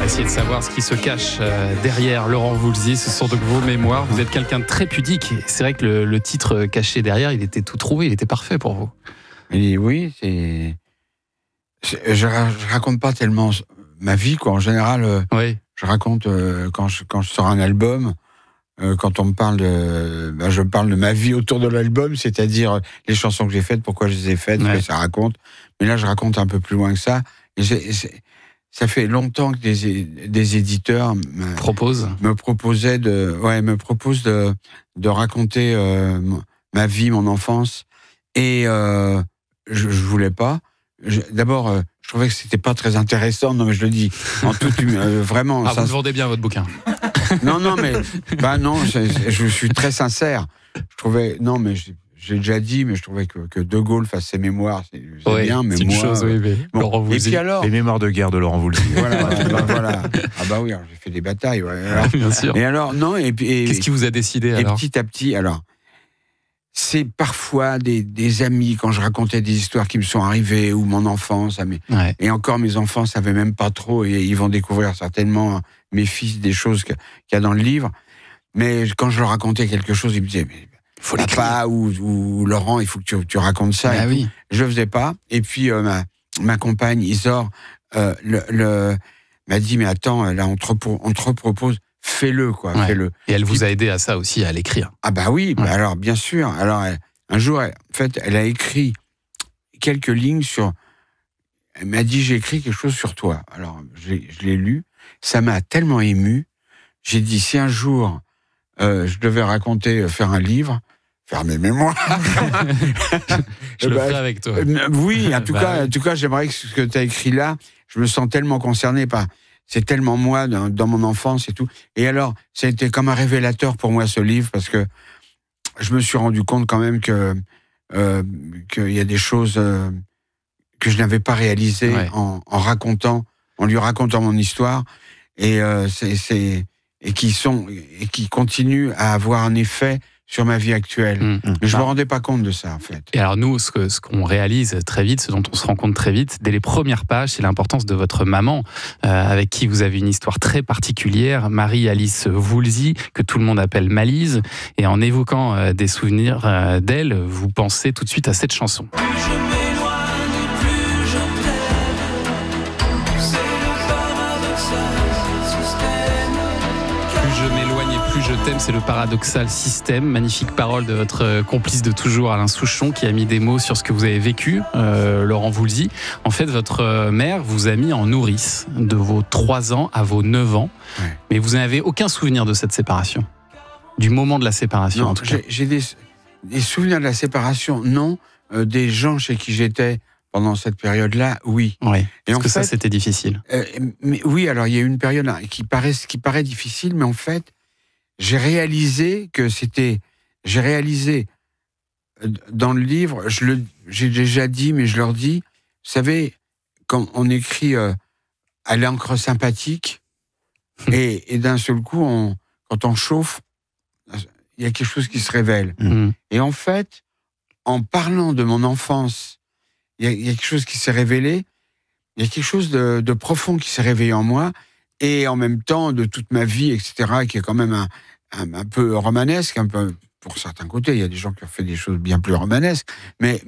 essayer de savoir ce qui se cache derrière Laurent Voulzy. Ce sont donc vos mémoires. Vous êtes quelqu'un de très pudique. C'est vrai que le titre caché derrière, il était tout trouvé, il était parfait pour vous. Et oui, je raconte pas tellement ma vie, quoi. En général, Oui. je raconte quand je sors un album. Quand on me parle je parle de ma vie autour de l'album, c'est-à-dire les chansons que j'ai faites, pourquoi je les ai faites, ce que ça raconte. Mais là, je raconte un peu plus loin que ça. Et ça fait longtemps que des éditeurs me proposent de raconter ma vie, mon enfance. Et je voulais pas. D'abord, je trouvais que c'était pas très intéressant. Non, mais je le dis en toute vraiment. Ah, vous vendez bien votre bouquin. Non, mais non, je suis très sincère. Je trouvais mais j'ai déjà dit, mais je trouvais que De Gaulle fasse ses mémoires, c'est bien, mais c'est une moi, chose, oui, mais Laurent Voulzy. Et puis alors, les mémoires de guerre de Laurent Voulzy. voilà. Ah bah oui, alors, j'ai fait des batailles. Ouais, alors, bien sûr. Et alors, non, et qu'est-ce qui vous a décidé alors? Et petit à petit, alors. C'est parfois des amis, quand je racontais des histoires qui me sont arrivées, ou mon enfance, et encore mes enfants ne savaient même pas trop, et ils vont découvrir certainement, mes fils, des choses qu'il y a dans le livre. Mais quand je leur racontais quelque chose, ils me disaient, mais faut papa ou Laurent, il faut que tu racontes ça. Ah, oui. Je ne faisais pas. Et puis ma compagne, Isor, m'a dit, mais attends, là on te repropose. Fais-le, quoi. Ouais. Fais-le. Et elle vous a aidé à ça aussi, à l'écrire. Ah bah oui, alors bien sûr. Alors un jour, en fait, elle a écrit quelques lignes sur. Elle m'a dit, j'ai écrit quelque chose sur toi. Alors je l'ai lu, ça m'a tellement ému. J'ai dit, si un jour je devais faire un livre, faire mes mémoires, je le ferai avec toi. Oui, en tout cas, j'aimerais que ce que tu as écrit là, je me sens tellement concerné par. C'est tellement moi, dans mon enfance et tout. Et alors, ça a été comme un révélateur pour moi, ce livre, parce que je me suis rendu compte quand même qu'il y a des choses que je n'avais pas réalisées en lui racontant mon histoire, et qui continuent à avoir un effet sur ma vie actuelle. Mais je me rendais pas compte de ça, en fait. Et alors nous, ce qu'on réalise très vite, ce dont on se rend compte très vite, dès les premières pages, c'est l'importance de votre maman, avec qui vous avez une histoire très particulière, Marie-Alice Voulzy, que tout le monde appelle Malise. Et en évoquant des souvenirs d'elle, vous pensez tout de suite à cette chanson. Plus je t'aime, c'est le paradoxal système. Magnifique parole de votre complice de toujours, Alain Souchon, qui a mis des mots sur ce que vous avez vécu, Laurent Voulzy. En fait, votre mère vous a mis en nourrice de vos 3 ans à vos 9 ans. Ouais. Mais vous n'avez aucun souvenir de cette séparation? Du moment de la séparation, non, en tout cas. J'ai des souvenirs de la séparation, non. Des gens chez qui j'étais pendant cette période-là, oui. Oui, parce que ça, c'était difficile. Mais oui, alors il y a eu une période qui paraît difficile, mais en fait, j'ai réalisé dans le livre, j'ai déjà dit, mais je leur dis, vous savez, quand on écrit à l'encre sympathique, et d'un seul coup, quand on chauffe, il y a quelque chose qui se révèle. Et en fait, en parlant de mon enfance, il y a quelque chose qui s'est révélé, il y a quelque chose de profond qui s'est réveillé en moi, et en même temps de toute ma vie, etc., qui est quand même un peu romanesque, un peu pour certains côtés. Il y a des gens qui ont fait des choses bien plus romanesques, mais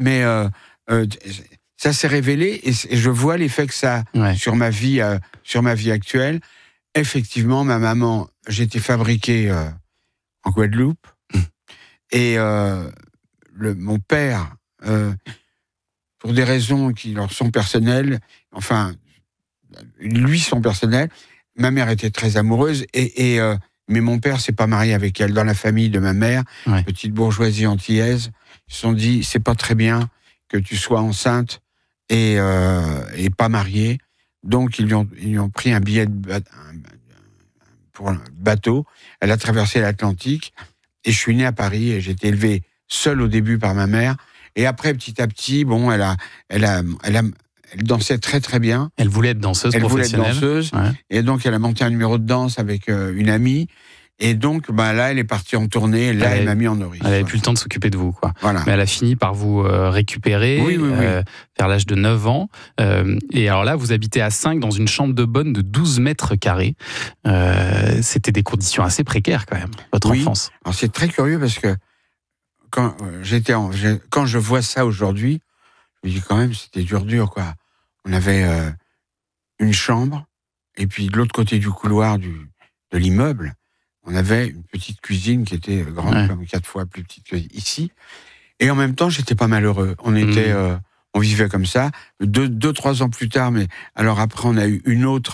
ça s'est révélé, et je vois l'effet que ça a sur ma vie actuelle. Effectivement, ma maman, j'ai été fabriqué en Guadeloupe, et mon père, pour des raisons qui leur sont personnelles, enfin, lui sont personnelles. Ma mère était très amoureuse, mais mon père s'est pas marié avec elle. Dans la famille de ma mère, petite bourgeoisie antillaise, ils se sont dit, c'est pas très bien que tu sois enceinte et pas mariée. Donc, ils lui ont pris un billet pour un bateau. Elle a traversé l'Atlantique, et je suis né à Paris, et j'ai été élevé seul au début par ma mère. Et après, petit à petit, bon, elle dansait très très bien. Elle voulait être danseuse professionnelle. Et donc elle a monté un numéro de danse avec une amie. Et donc, là, elle est partie en tournée. Là, elle m'a mis en nourrice. Elle n'avait plus le temps de s'occuper de vous, quoi. Voilà. Mais elle a fini par vous récupérer vers l'âge de 9 ans. Et alors là, vous habitez à 5 dans une chambre de bonne de 12 mètres carrés. C'était des conditions assez précaires, quand même, votre enfance. Alors, c'est très curieux parce que quand je vois ça aujourd'hui, je me dis quand même, c'était dur, quoi. On avait une chambre, et puis de l'autre côté du couloir de l'immeuble, on avait une petite cuisine qui était grande, comme 4 fois plus petite que ici. Et en même temps, j'étais pas malheureux. On vivait comme ça. 2-3 ans plus tard, mais alors après, on a eu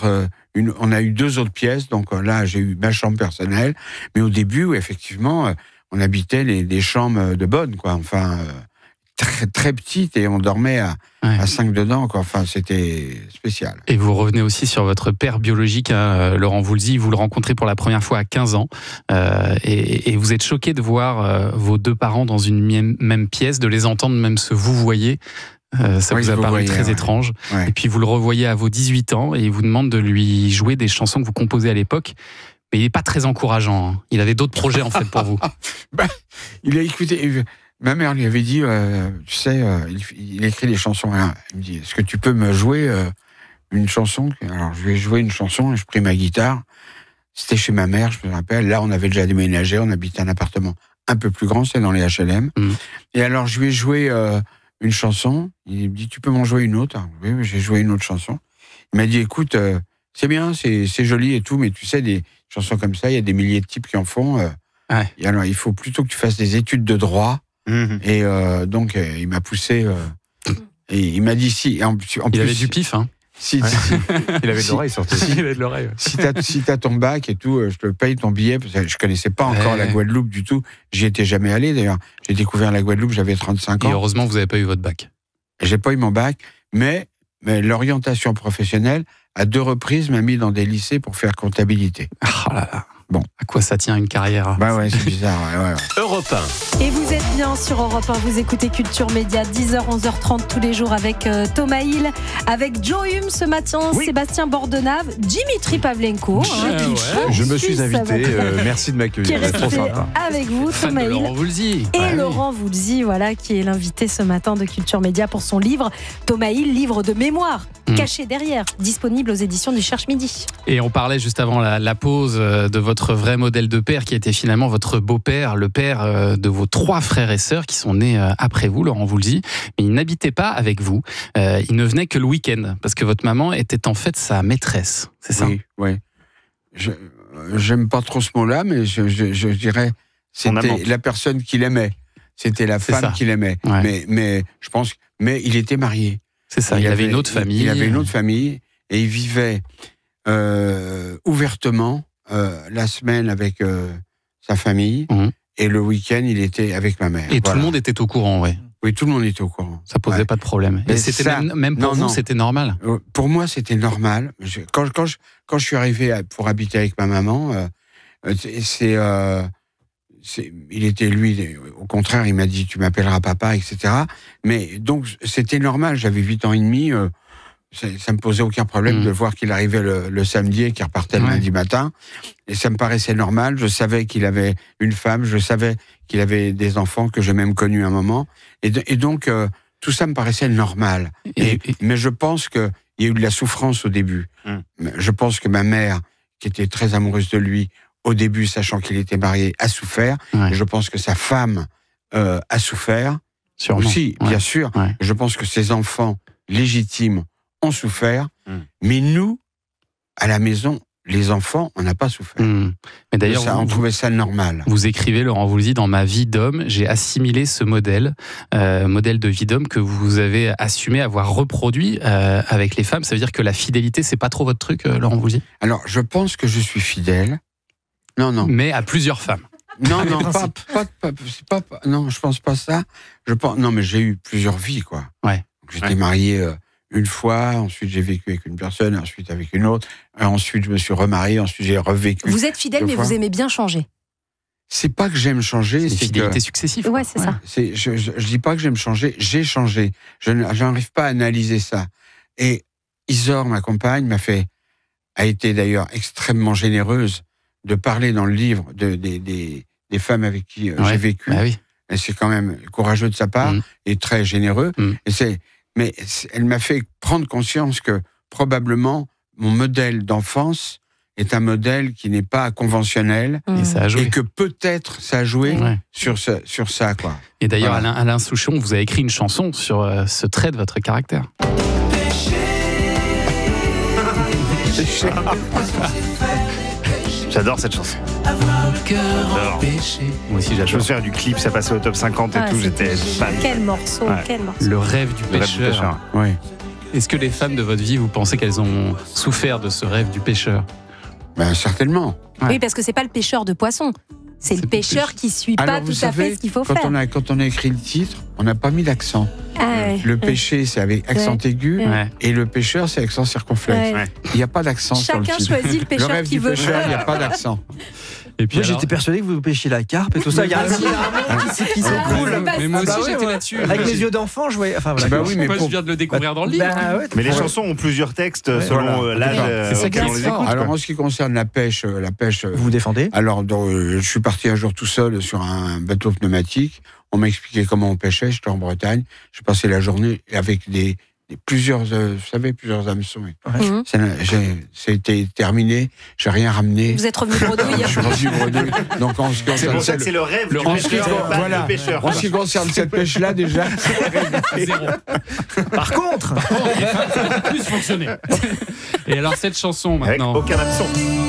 on a eu 2 autres pièces. Donc là, j'ai eu ma chambre personnelle. Mais au début, effectivement, on habitait des chambres de bonne, quoi. Enfin, très, très petites, et on dormait à 5 dedans, quoi. Enfin, c'était spécial. Et vous revenez aussi sur votre père biologique, Laurent Voulzy. Vous le rencontrez pour la première fois à 15 ans. Et vous êtes choqué de voir vos 2 parents dans une même pièce, de les entendre même se vouvoyer. Ça vous a paru très étrange. Ouais. Et puis vous le revoyez à vos 18 ans et il vous demande de lui jouer des chansons que vous composez à l'époque. Mais il n'est pas très encourageant. Hein. Il avait d'autres projets, en fait, pour vous. Il a écouté... Ma mère lui avait dit, tu sais, il écrit des chansons. Il me dit, est-ce que tu peux me jouer une chanson ? Alors, je lui ai joué une chanson, et je pris ma guitare. C'était chez ma mère, je me rappelle. Là, on avait déjà déménagé, on habitait un appartement un peu plus grand, c'est dans les HLM. Et alors, je lui ai joué une chanson. Il me dit, tu peux m'en jouer une autre ? Oui, j'ai joué une autre chanson. Il m'a dit, écoute, c'est bien, c'est joli et tout, mais tu sais, des chansons comme ça, il y a des milliers de types qui en font. Et alors, il faut plutôt que tu fasses des études de droit. Et donc, il m'a poussé et il m'a dit si. En plus, il avait du pif, hein. Si, il avait de l'oreille, surtout. Il avait de l'oreille. Si t'as ton bac et tout, je te paye ton billet. Parce que je connaissais pas encore la Guadeloupe du tout. J'y étais jamais allé, d'ailleurs. J'ai découvert la Guadeloupe, j'avais 35 ans. Et heureusement, vous n'avez pas eu votre bac. J'ai pas eu mon bac, mais l'orientation professionnelle, à 2 reprises, m'a mis dans des lycées pour faire comptabilité. Oh là là. Bon, à quoi ça tient une carrière ? Ouais, c'est bizarre. Ouais. Europe 1. Et vous êtes bien sur Europe 1, vous écoutez Culture Média, 10h, 11h30 tous les jours avec Thomas Hill, avec Joe Hume ce matin, Sébastien Bordenave, Dimitri Pavlenko. Je me suis invité, merci de m'accueillir. Qui est resté avec vous, Thomas Hill. Laurent Voulzy. Et Laurent Voulzy, voilà, qui est l'invité ce matin de Culture Média pour son livre Thomas Hill, livre de mémoire, caché derrière, disponible aux éditions du Cherche Midi. Et on parlait juste avant la pause de votre vrai modèle de père qui était finalement votre beau-père, le père de vos 3 frères et sœurs qui sont nés après vous, Laurent Voulzy. Mais il n'habitait pas avec vous. Il ne venait que le week-end parce que votre maman était en fait sa maîtresse. C'est ça ? Oui. J'aime pas trop ce mot-là, mais je dirais c'était la personne qu'il aimait. C'était la femme qu'il aimait. Ouais. Mais je pense. Mais il était marié. C'est ça. Il avait une autre famille. Il avait une autre famille et il vivait ouvertement. La semaine avec sa famille et le week-end il était avec ma mère. Et tout le monde était au courant, Oui, tout le monde était au courant. Ça posait pas de problème. Et c'était même pour vous, c'était normal. Pour moi, c'était normal. Quand je suis arrivé pour habiter avec ma maman, il était lui. Au contraire, il m'a dit tu m'appelleras papa, etc. Mais donc c'était normal. J'avais 8 ans et demi. Ça me posait aucun problème de voir qu'il arrivait le samedi et qu'il repartait le lundi matin. Et ça me paraissait normal. Je savais qu'il avait une femme, je savais qu'il avait des enfants que j'ai même connus un moment. Et donc, tout ça me paraissait normal. Mais je pense qu'il y a eu de la souffrance au début. Je pense que ma mère, qui était très amoureuse de lui, au début, sachant qu'il était marié, a souffert. Et je pense que sa femme a souffert. Sûrement. Aussi, bien sûr. Je pense que ses enfants légitimes ont souffert, mais nous, à la maison, les enfants, on n'a pas souffert. Mais d'ailleurs, on trouvait ça normal. Vous écrivez, Laurent Voulzy, dans ma vie d'homme, j'ai assimilé ce modèle de vie d'homme que vous avez assumé avoir reproduit avec les femmes. Ça veut dire que la fidélité, c'est pas trop votre truc, Laurent Voulzy ? Alors, je pense que je suis fidèle. Non. Mais à plusieurs femmes. Non, non, je pense pas ça. Non, mais j'ai eu plusieurs vies, quoi. Ouais. J'étais marié une fois, ensuite j'ai vécu avec une personne, ensuite avec une autre, ensuite je me suis remarié, ensuite j'ai revécu. Vous êtes fidèle, mais vous aimez bien changer. C'est pas que j'aime changer, c'est fidélité successive. Ouais, c'est ça. Je dis pas que j'aime changer, j'ai changé. Je n'arrive pas à analyser ça. Et Isor, ma compagne, a été d'ailleurs extrêmement généreuse de parler dans le livre des femmes avec qui j'ai vécu. Bah oui. Et c'est quand même courageux de sa part et très généreux. Mais elle m'a fait prendre conscience que probablement mon modèle d'enfance est un modèle qui n'est pas conventionnel et que peut-être ça a joué sur ça, quoi. Et d'ailleurs, Alain Souchon, vous avez écrit une chanson sur ce trait de votre caractère. J'adore cette chanson. Moi aussi, j'adore. Je me souviens du clip, ça passait au top 50 et tout, j'étais fan. Quel morceau, quel morceau. Le rêve du pêcheur. Ouais. Est-ce que les femmes de votre vie, vous pensez qu'elles ont souffert de ce rêve du pêcheur? Ben, certainement. Oui, parce que c'est pas le pêcheur de poissons. C'est le pêcheur qui suit pas tout à fait ce qu'il faut faire. Quand on a écrit le titre, on n'a pas mis d'accent. Le pêcher, c'est avec accent aigu, et le pêcheur, c'est accent circonflexe. Il n'y a pas d'accent sur le titre. Chacun choisit le pêcheur qu'il veut. Le rêve du pêcheur, il n'y a pas d'accent. Et puis j'étais persuadé que vous pêchiez la carpe et tout ça. Il y a un qui s'écoule. Mais moi aussi, j'étais là-dessus. Avec mes yeux d'enfant, je voyais. Enfin, voilà. Je viens de le découvrir dans le livre. Mais les chansons ont plusieurs textes selon l'âge auquel on les écoute. Alors, en ce qui concerne la pêche. Vous défendez? Alors, je suis parti un jour tout seul sur un bateau pneumatique. On m'a expliqué comment on pêchait. J'étais en Bretagne. J'ai passé la journée avec plusieurs hameçons. Ça a été terminé. J'ai rien ramené. Vous êtes revenu bredouille. Je suis revenu bredouille. Donc, c'est pour ça que c'est le rêve du pêcheur. En ce qui concerne cette pêche-là, déjà, zéro. Par contre, ça peut plus fonctionner. Et alors, cette chanson maintenant. Avec aucun hameçon.